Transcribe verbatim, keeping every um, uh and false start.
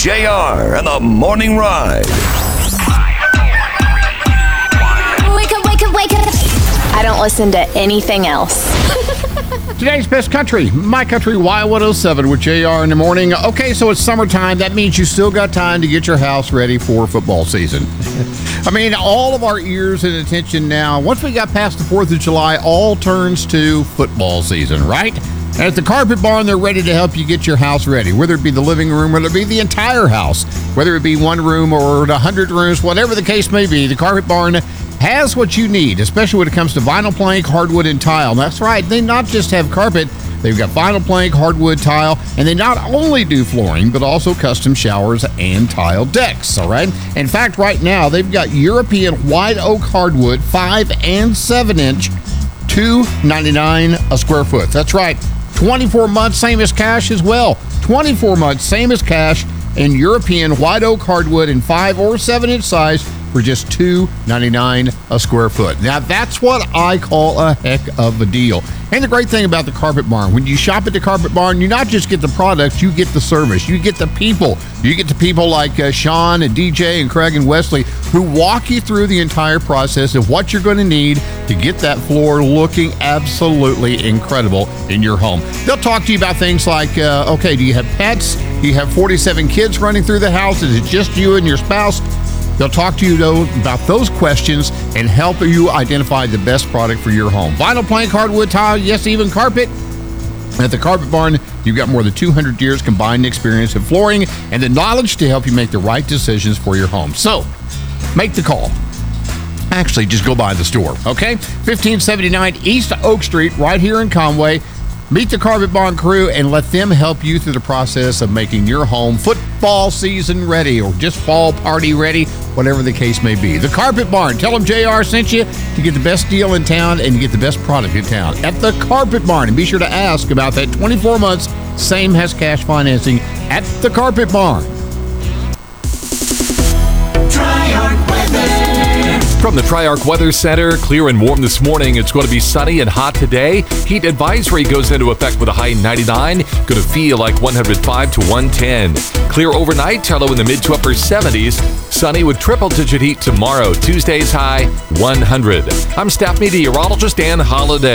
J R and the Morning Ride. Wake up, wake up, wake up. I don't listen to anything else. Today's best country, My Country Y one oh seven with J R in the morning. Okay, so it's summertime. That means you still got time to get your house ready for football season. I mean, all of our ears and attention now, once we got past the fourth of July, all turns to football season, right? And at the Carpet Barn, they're ready to help you get your house ready, whether it be the living room, whether it be the entire house, whether it be one room or a hundred rooms, whatever the case may be. The Carpet Barn has what you need, especially when it comes to vinyl plank, hardwood, and tile. That's right, they not just have carpet, they've got vinyl plank, hardwood, tile, and they not only do flooring, but also custom showers and tile decks, all right? In fact, right now, they've got European white oak hardwood, five and seven inch, two ninety-nine a square foot. That's right, twenty-four months, same as cash as well. twenty-four months, same as cash, and European white oak hardwood in five or seven inch size for just two ninety-nine a square foot. Now, that's what I call a heck of a deal. And the great thing about the Carpet Barn, when you shop at the Carpet Barn, you not just get the products, you get the service, you get the people. You get the people like uh, Sean and D J and Craig and Wesley who walk you through the entire process of what you're going to need to get that floor looking absolutely incredible in your home. They'll talk to you about things like, uh, okay, do you have pets? Do you have forty-seven kids running through the house? Is it just you and your spouse? They'll talk to you, though, about those questions and help you identify the best product for your home. Vinyl plank, hardwood, tile, yes, even carpet. At the Carpet Barn, you've got more than two hundred years combined experience in flooring and the knowledge to help you make the right decisions for your home. So, make the call. Actually, just go by the store, okay? fifteen seventy-nine East Oak Street, right here in Conway. Meet the Carpet Barn crew and let them help you through the process of making your home football season ready or just fall party ready, whatever the case may be. The Carpet Barn. Tell them J R sent you to get the best deal in town and to get the best product in town at the Carpet Barn. And be sure to ask about that twenty-four months, same has cash financing at the Carpet Barn. From the Tri-Arc Weather Center, clear and warm this morning. It's going to be sunny and hot today. Heat advisory goes into effect with a high ninety-nine. Going to feel like one hundred five to one ten. Clear overnight, low in the mid to upper seventies. Sunny with triple-digit heat tomorrow. Tuesday's high one hundred. I'm staff meteorologist Dan Holliday.